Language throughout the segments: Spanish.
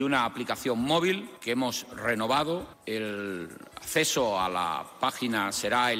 Una aplicación móvil que hemos renovado. El acceso a la página será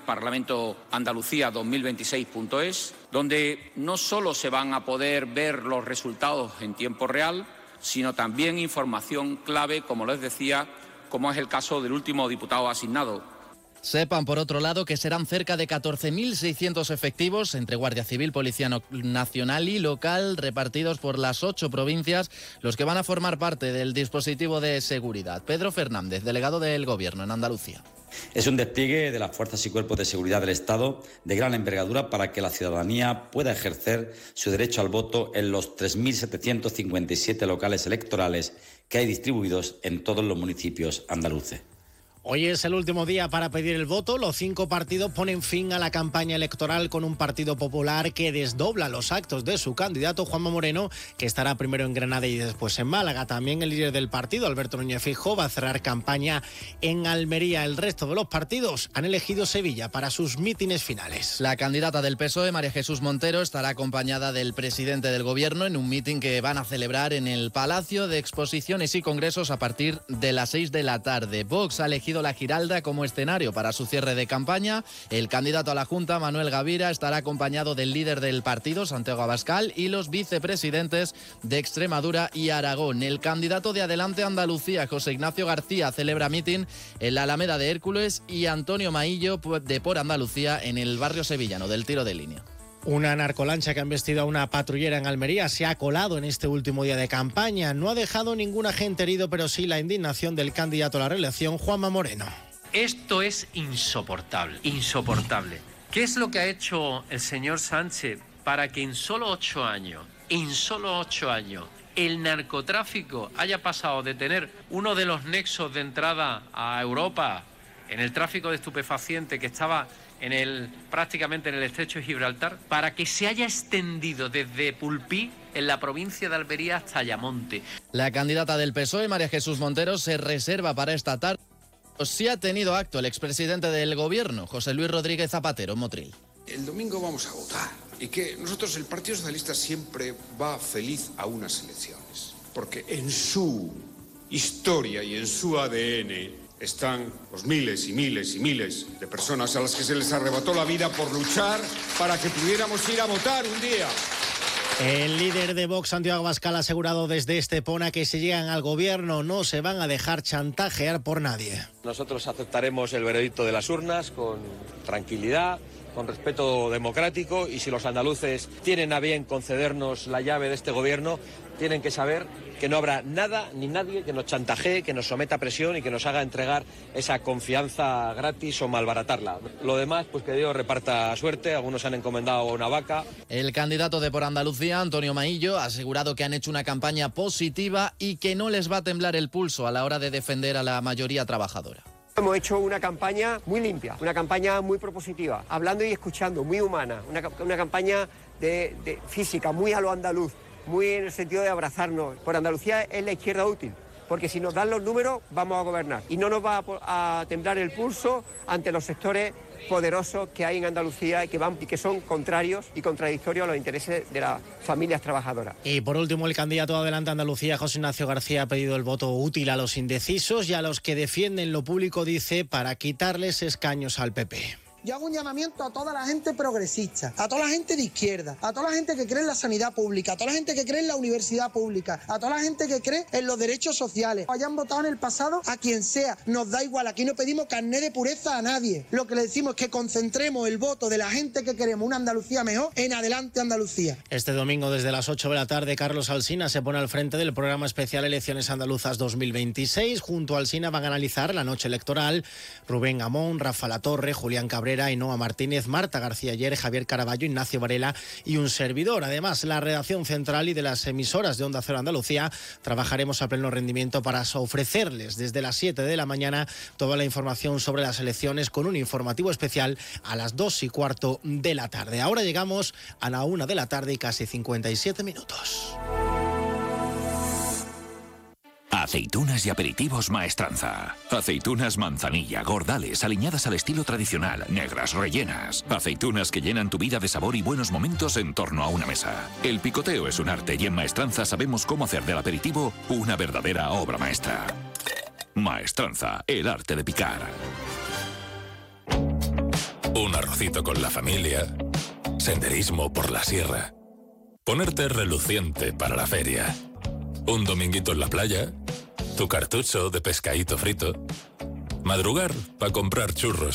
eleccionesparlamentoandalucía2026.es, donde no solo se van a poder ver los resultados en tiempo real, sino también información clave, como les decía, como es el caso del último diputado asignado. Sepan, por otro lado, que serán cerca de 14.600 efectivos entre Guardia Civil, Policía Nacional y Local, repartidos por las 8 provincias, los que van a formar parte del dispositivo de seguridad. Pedro Fernández, delegado del Gobierno en Andalucía. Es un despliegue de las fuerzas y cuerpos de seguridad del Estado de gran envergadura para que la ciudadanía pueda ejercer su derecho al voto en los 3.757 locales electorales que hay distribuidos en todos los municipios andaluces. Hoy es el último día para pedir el voto. Los 5 partidos ponen fin a la campaña electoral con un Partido Popular que desdobla los actos de su candidato Juanma Moreno, que estará primero en Granada y después en Málaga. También el líder del partido, Alberto Núñez Feijóo, va a cerrar campaña en Almería. El resto de los partidos han elegido Sevilla para sus mítines finales. La candidata del PSOE, María Jesús Montero, estará acompañada del presidente del Gobierno en un mitin que van a celebrar en el Palacio de Exposiciones y Congresos a partir de las 6 de la tarde. Vox ha elegido la Giralda como escenario para su cierre de campaña. El candidato a la Junta, Manuel Gavira, estará acompañado del líder del partido, Santiago Abascal, y los vicepresidentes de Extremadura y Aragón. El candidato de Adelante Andalucía, José Ignacio García, celebra mitin en la Alameda de Hércules, y Antonio Maillo, de Por Andalucía, en el barrio sevillano del Tiro de Línea. Una narcolancha que ha embestido a una patrullera en Almería se ha colado en este último día de campaña. No ha dejado ningún agente herido, pero sí la indignación del candidato a la reelección, Juanma Moreno. Esto es insoportable, insoportable. ¿Qué es lo que ha hecho el señor Sánchez para que en solo 8 años, el narcotráfico haya pasado de tener uno de los nexos de entrada a Europa en el tráfico de estupefacientes que estaba prácticamente en el estrecho de Gibraltar, para que se haya extendido desde Pulpí, en la provincia de Almería, hasta Ayamonte? La candidata del PSOE, María Jesús Montero, se reserva para esta tarde. Sí ha tenido acto el expresidente del Gobierno, José Luis Rodríguez Zapatero, en Motril. El domingo vamos a votar, y que nosotros, el Partido Socialista, siempre va feliz a unas elecciones, porque en su historia y en su ADN están los miles y miles y miles de personas a las que se les arrebató la vida por luchar para que pudiéramos ir a votar un día. El líder de Vox, Santiago Abascal, ha asegurado desde Estepona que si llegan al gobierno no se van a dejar chantajear por nadie. Nosotros aceptaremos el veredicto de las urnas con tranquilidad, con respeto democrático, y si los andaluces tienen a bien concedernos la llave de este gobierno, tienen que saber que no habrá nada ni nadie que nos chantajee, que nos someta a presión y que nos haga entregar esa confianza gratis o malbaratarla. Lo demás, pues que Dios reparta suerte. Algunos han encomendado a una vaca. El candidato de Por Andalucía, Antonio Maillo, ha asegurado que han hecho una campaña positiva y que no les va a temblar el pulso a la hora de defender a la mayoría trabajadora. Hemos hecho una campaña muy limpia, una campaña muy propositiva, hablando y escuchando, muy humana, una campaña de física, muy a lo andaluz, muy en el sentido de abrazarnos. Por Andalucía es la izquierda útil, porque si nos dan los números vamos a gobernar y no nos va a temblar el pulso ante los sectores poderosos que hay en Andalucía y que son contrarios y contradictorios a los intereses de las familias trabajadoras. Y por último, el candidato de Adelante Andalucía, José Ignacio García, ha pedido el voto útil a los indecisos y a los que defienden lo público, dice, para quitarles escaños al PP. Yo hago un llamamiento a toda la gente progresista, a toda la gente de izquierda, a toda la gente que cree en la sanidad pública, a toda la gente que cree en la universidad pública, a toda la gente que cree en los derechos sociales. Hayan votado en el pasado a quien sea, nos da igual, aquí no pedimos carné de pureza a nadie. Lo que le decimos es que concentremos el voto de la gente que queremos una Andalucía mejor en Adelante Andalucía. Este domingo, desde las 8 de la tarde, Carlos Alsina se pone al frente del programa especial Elecciones Andaluzas 2026. Junto a Alsina van a analizar la noche electoral Rubén Amón, Rafa Latorre, Julián Cabrera, Ainhoa Martínez, Marta García Ayer, Javier Caraballo, Ignacio Varela y un servidor. Además, la redacción central y de las emisoras de Onda Cero Andalucía trabajaremos a pleno rendimiento para ofrecerles desde las 7 de la mañana toda la información sobre las elecciones, con un informativo especial a las 2:15 de la tarde. Ahora llegamos a la 1 de la tarde y casi 57 minutos. Aceitunas y aperitivos Maestranza. Aceitunas manzanilla, gordales, aliñadas al estilo tradicional, negras, rellenas. Aceitunas que llenan tu vida de sabor y buenos momentos en torno a una mesa. El picoteo es un arte y en Maestranza sabemos cómo hacer del aperitivo una verdadera obra maestra. Maestranza, el arte de picar. Un arrocito con la familia, senderismo por la sierra, ponerte reluciente para la feria, un dominguito en la playa, tu cartucho de pescadito frito, madrugar para comprar churros